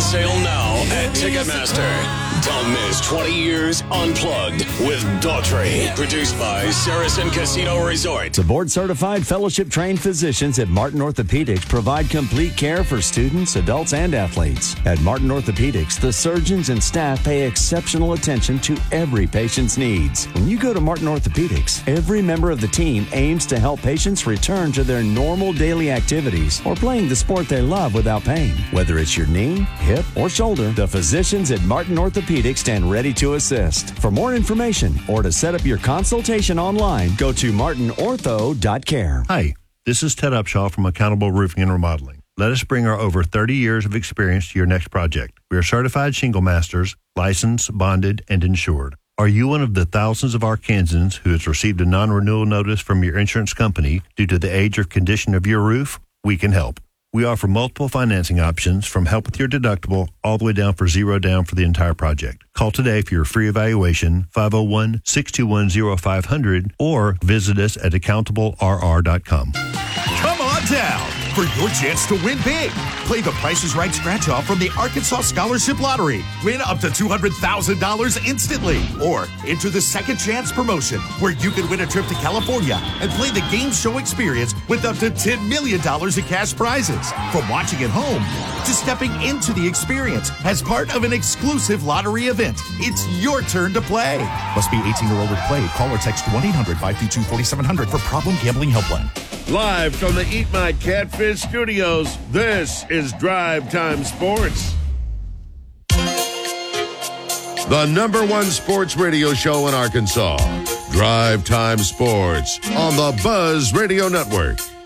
sale now at Ticketmaster. Don't miss 20 years unplugged with Daughtry. Produced by Saracen Casino Resort. The board-certified, fellowship-trained physicians at Martin Orthopedics provide complete care for students, adults, and athletes. At Martin Orthopedics, the surgeons and staff pay exceptional attention to every patient's needs. When you go to Martin Orthopedics, every member of the team aims to help patients return to their normal daily activities or playing the sport they love without pain. Whether it's your knee, hip, or shoulder, the physicians at Martin Orthopedics stand ready to assist. For more information or to set up your consultation online, go to martinortho.care. Hi, this is Ted Upshaw from Accountable Roofing and Remodeling. Let us bring our over 30 years of experience to your next project. We are certified shingle masters, licensed, bonded, and insured. Are you one of the thousands of Arkansans who has received a non-renewal notice from your insurance company due to the age or condition of your roof? We can help. We offer multiple financing options from help with your deductible all the way down for zero down for the entire project. Call today for your free evaluation, 501-621-0500, or visit us at accountablerr.com. Come on down for your chance to win big. Play the Price is Right scratch-off from the Arkansas Scholarship Lottery. Win up to $200,000 instantly. Or enter the Second Chance promotion, where you can win a trip to California and play the game show experience with up to $10 million in cash prizes. From watching at home to stepping into the experience as part of an exclusive lottery event, it's your turn to play. Must be 18 or older to play. Call or text 1-800-522-4700 for Problem Gambling Helpline. Live from the Eat My Catfish studios, this is Drive Time Sports. The number one sports radio show in Arkansas. Drive Time Sports on the Buzz Radio Network.